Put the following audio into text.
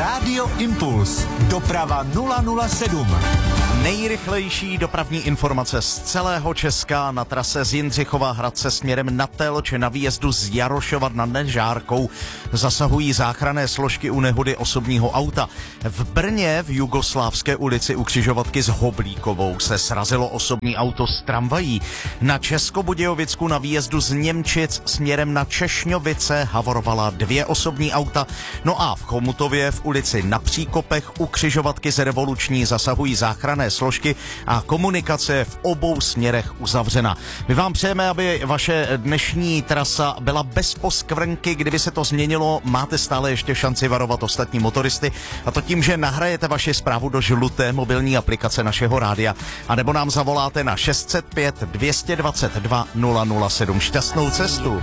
Rádio Impuls. Doprava 007. Nejrychlejší dopravní informace z celého Česka na trase z Jindřichova Hradce směrem na Telč na výjezdu z Jarošova nad Nežárkou zasahují záchranné složky u nehody osobního auta. V Brně v Jugoslávské ulici u křižovatky s Hoblíkovou se srazilo osobní auto s tramvají. Na Českobudějovicku na výjezdu z Němčic směrem na Češňovice havorovala 2 osobní auta. No a v Chomutově v ulici na Příkopech u křižovatky z Revoluční zasahují záchranné složky a komunikace je v obou směrech uzavřena. My vám přejeme, aby vaše dnešní trasa byla bez poskvrnky. Kdyby se to změnilo, máte stále ještě šanci varovat ostatní motoristy, a to tím, že nahrajete vaši zprávu do žluté mobilní aplikace našeho rádia, anebo nám zavoláte na 605 222 007. Šťastnou cestu.